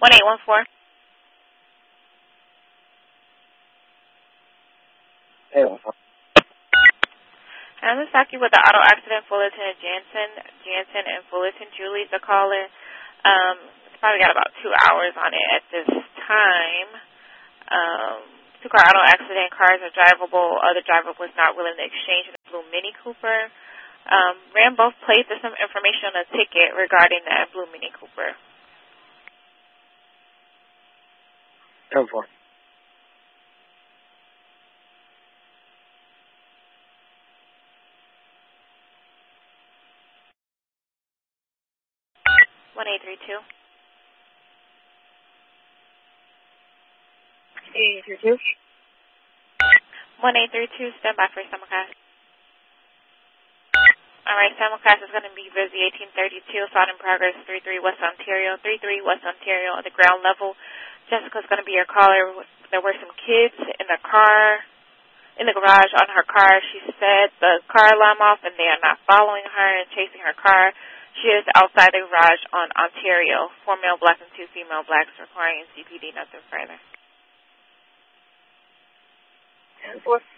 1814. Hey, 14. I'm just talking with the auto accident, Fullerton and Jansen and Fullerton. Julie's the caller. It's probably got about 2 hours on it at this time. Two-car auto accident. Cars are drivable. Other driver was not willing to exchange in a blue Mini Cooper. Ran both plates. There's some information on the ticket regarding that blue Mini Cooper. 10-4. One eight three two. 832. 1832. Stand by for simulcast. All right, simulcast is going to be busy. 1832. Assault in progress. 33 West Ontario. 33 West Ontario at the ground level. Jessica's going to be your caller. There were some kids in the car, in the garage on her car. She said the car alarm off and they are not following her and chasing her car. She is outside the garage on Ontario. 4 male blacks and 2 female blacks requiring CPD, nothing further. 10-4.